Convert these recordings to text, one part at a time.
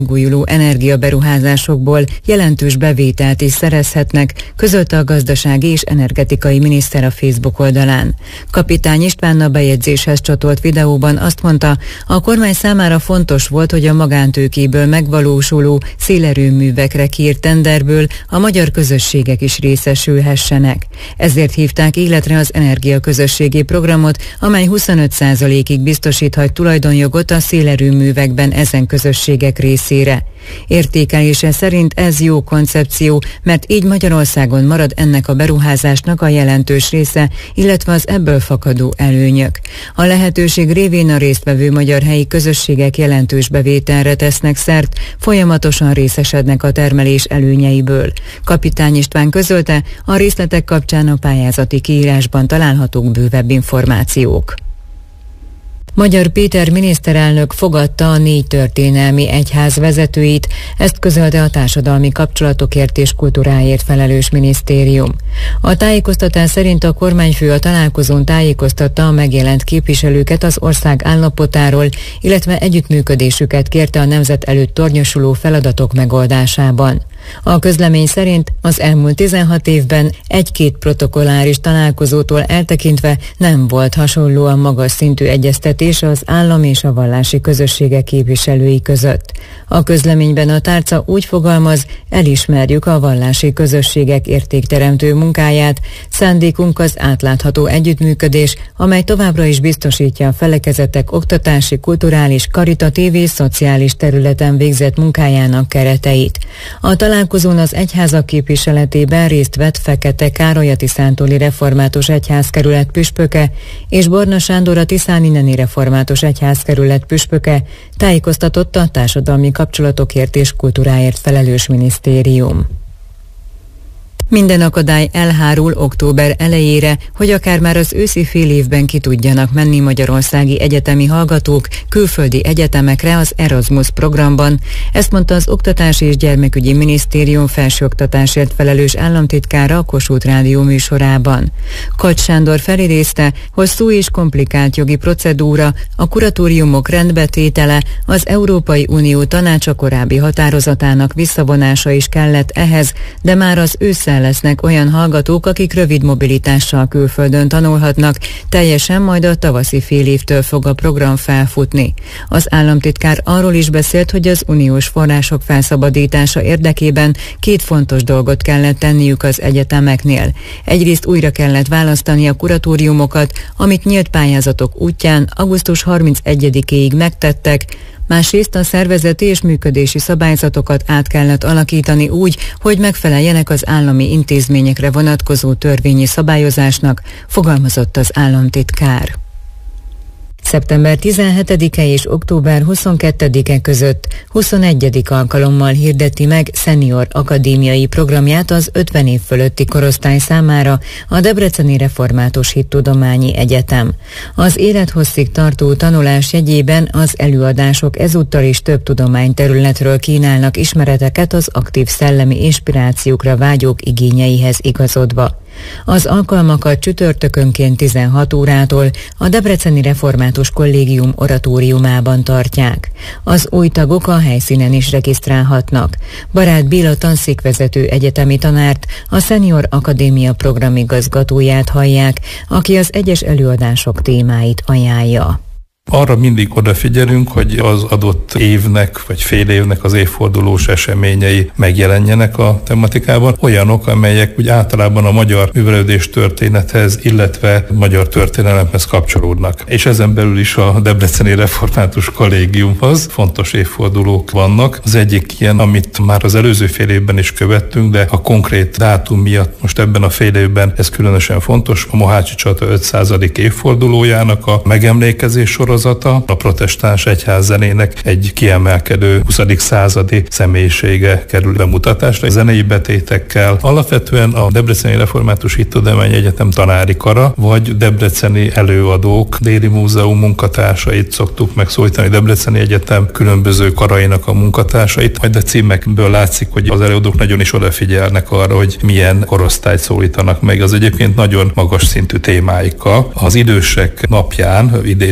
megújuló energiaberuházásokból jelentős bevételt is szerezhetnek, közölte a gazdasági és energetikai miniszter a Facebook oldalán. Kapitány István a bejegyzéshez csatolt videóban azt mondta, a kormány számára fontos volt, hogy a magántőkéből megvalósuló szélerőművekre kiírt tenderből a magyar közösségek is részesülhessenek. Ezért hívták életre az energiaközösségi programot, amely 25%-ig biztosíthat tulajdonjogot a szélerőművekben ezen közösségek részére. Értékelése szerint ez jó koncepció, mert így Magyarországon marad ennek a beruházásnak a jelentős része, illetve az ebből fakadó előnyök. A lehetőség révén a résztvevő magyar helyi közösségek jelentős bevételre tesznek szert, folyamatosan részesednek a termelés előnyeiből. Kapitány István közölte, a részletek kapcsán a pályázati kiírásban találhatók bővebb információk. Magyar Péter miniszterelnök fogadta a 4 történelmi egyház vezetőit, ezt közölte a társadalmi kapcsolatokért és kultúráért felelős minisztérium. A tájékoztatás szerint a kormányfő a találkozón tájékoztatta a megjelent képviselőket az ország állapotáról, illetve együttműködésüket kérte a nemzet előtt tornyosuló feladatok megoldásában. A közlemény szerint az elmúlt 16 évben 1-2 protokolláris találkozótól eltekintve nem volt hasonlóan magas szintű egyeztetés az állam és a vallási közösségek képviselői között. A közleményben a tárca úgy fogalmaz, elismerjük a vallási közösségek értékteremtő munkáját, szándékunk az átlátható együttműködés, amely továbbra is biztosítja a felekezetek oktatási, kulturális, karitatív és szociális területen végzett munkájának kereteit. A találkozón az egyházak képviseletében részt vett Fekete Károly a tiszántúli református egyházkerület püspöke és Borna Sándor a tiszánineni református egyházkerület püspöke, tájékoztatott a társadalmi kapcsolatokért és kultúráért felelős minisztérium. Minden akadály elhárul október elejére, hogy akár már az őszi félévben ki tudjanak menni magyarországi egyetemi hallgatók külföldi egyetemekre az Erasmus programban. Ezt mondta az Oktatási és Gyermekügyi Minisztérium felsőoktatásért felelős államtitkára a Kossuth Rádió műsorában. Kacs Sándor felidézte, hosszú és komplikált jogi procedúra, a kuratóriumok rendbetétele, az Európai Unió tanácsa korábbi határozatának visszavonása is kellett ehhez, de már az ősszel lesznek olyan hallgatók, akik rövid mobilitással külföldön tanulhatnak, teljesen majd a tavaszi félévtől fog a program felfutni. Az államtitkár arról is beszélt, hogy az uniós források felszabadítása érdekében 2 fontos dolgot kellett tenniük az egyetemeknél. Egyrészt újra kellett választani a kuratóriumokat, amit nyílt pályázatok útján augusztus 31-éig megtettek, másrészt a szervezeti és működési szabályzatokat át kellett alakítani úgy, hogy megfeleljenek az állami intézményekre vonatkozó törvényi szabályozásnak, fogalmazott az államtitkár. Szeptember 17-e és október 22-e között 21. alkalommal hirdeti meg Senior akadémiai programját az 50 év fölötti korosztály számára a Debreceni Református Hittudományi Egyetem. Az élethosszig tartó tanulás jegyében az előadások ezúttal is több tudományterületről kínálnak ismereteket az aktív szellemi inspirációkra vágyók igényeihez igazodva. Az alkalmakat csütörtökönként 16 órától a Debreceni Református Kollégium oratóriumában tartják. Az új tagok a helyszínen is regisztrálhatnak. Barát Béla tanszékvezető egyetemi tanárt, a Senior Akadémia programigazgatóját hallják, aki az egyes előadások témáit ajánlja. Arra mindig odafigyelünk, hogy az adott évnek vagy fél évnek az évfordulós eseményei megjelenjenek a tematikában. Olyanok, amelyek úgy általában a magyar művelődés történethez, illetve magyar történelemhez kapcsolódnak. És ezen belül is a Debreceni Református Kollégiumhoz fontos évfordulók vannak. Az egyik ilyen, amit már az előző fél évben is követtünk, de a konkrét dátum miatt most ebben a fél évben ez különösen fontos. A Mohácsi csata 500. évfordulójának a megemlékezés sorozata, a protestáns egyházzenének egy kiemelkedő 20. századi személyisége kerül bemutatásra zenei betétekkel. Alapvetően a Debreceni Református Hittudományi Egyetem tanári kara, vagy debreceni előadók, Déli Múzeum munkatársait szoktuk megszólítani, Debreceni Egyetem különböző karainak a munkatársait. Majd a címekből látszik, hogy az előadók nagyon is odafigyelnek arra, hogy milyen korosztályt szólítanak meg. Az egyébként nagyon magas szintű témáikkal. Az idősek napján, idén ugye október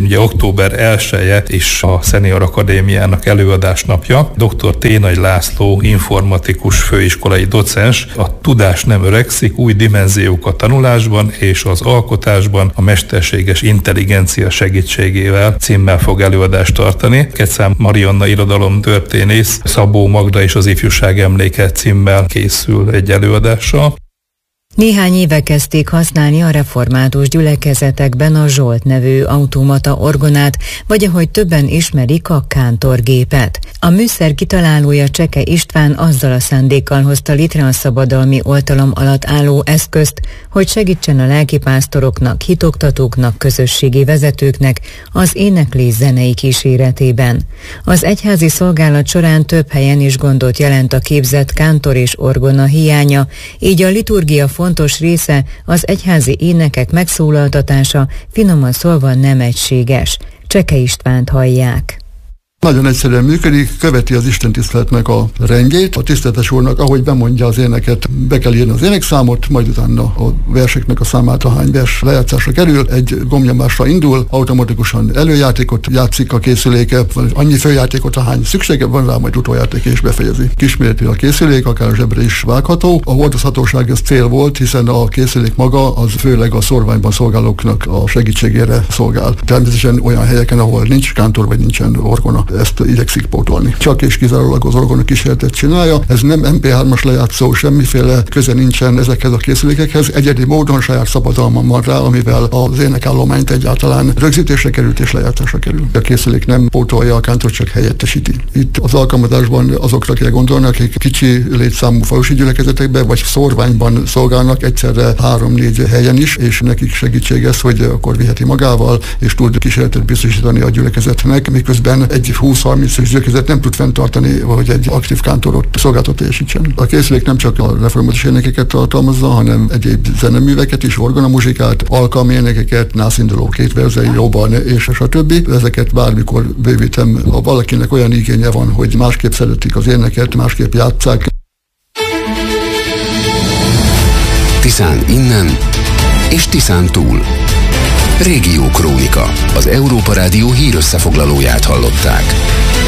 október 1-e is a Szenior Akadémiának előadásnapja. Dr. T. Nagy László, informatikus főiskolai docens, a tudás nem öregszik, új dimenziók a tanulásban és az alkotásban a mesterséges intelligencia segítségével címmel fog előadást tartani. Kecán Marianna irodalomtörténész, Szabó Magda és az Ifjúság emléke címmel készül egy előadással. Néhány éve kezdték használni a református gyülekezetekben a Zsolt nevű automata orgonát, vagy ahogy többen ismerik, a kántorgépet. A műszer kitalálója Cseke István azzal a szándékkal hozta létre a szabadalmi oltalom alatt álló eszközt, hogy segítsen a lelkipásztoroknak, hitoktatóknak, közösségi vezetőknek az éneklés zenei kíséretében. Az egyházi szolgálat során több helyen is gondot jelent a képzett kántor és orgona hiánya, így a liturgia fontos része, az egyházi énekek megszólaltatása, finoman szólva nem egységes. Cseke Istvánt hallják. Nagyon egyszerűen működik, követi az istentiszteletnek a rendjét. A tiszteletes úrnak, ahogy bemondja az éneket, be kell írni az énekszámot, majd utána a verseknek a számát, ahány vers lejátszásra kerül, egy gombnyomásra indul, automatikusan előjátékot játszik a készüléke, annyi főjátékot, ahány szüksége van rá, majd utoljáték és befejezi. Kisméretű a készülék, akár a zsebre is vágható. A hordozhatóság ez cél volt, hiszen a készülék maga az főleg a szorványban szolgálóknak a segítségére szolgál. Természetesen olyan helyeken, ahol nincs kántor vagy nincsen orgona, ezt igyekszik pótolni. Csak és kizárólag az orgona kísérletet csinálja. Ez nem MP3-as lejátszó, semmiféle köze nincsen ezekhez a készülékekhez. Egyedi módon saját szabadalmam van rá, amivel az énekállományt egyáltalán rögzítésre került és lejátszásra kerül. A készülék nem pótolja a kántort, csak helyettesíti. Itt az alkalmazásban azokra kell gondolni, akik kicsi létszámú falusi gyülekezetekben vagy szorványban szolgálnak egyszerre 3-4 helyen is, és nekik segítség ez, hogy akkor viheti magával, és tud kísérletet biztosítani a gyülekezetnek, miközben egy 20-30 gyülekezet nem tud fenntartani, hogy egy aktív kántorot szolgáltat teljesítsen. A készülék nem csak a református énekeket tartalmazza, hanem egyéb zeneműveket is, orgonamuzsikát, alkalmi énekeket, nászinduló kétverzei, jobban és stb. Ezeket bármikor bővítem. Ha valakinek olyan igénye van, hogy másképp szeretik az éneket, másképp játsszák. Tiszán innen és Tiszán túl. Régió Krónika. Az Európa Rádió hírösszefoglalóját hallották.